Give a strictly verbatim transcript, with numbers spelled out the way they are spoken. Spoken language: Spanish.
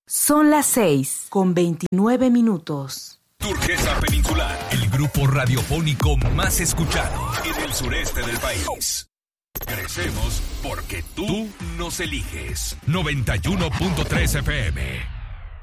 Son las seis con veintinueve minutos. Turquesa Peninsular, el grupo radiofónico más escuchado en el sureste del país. Crecemos porque tú nos eliges. noventa y uno punto tres F M.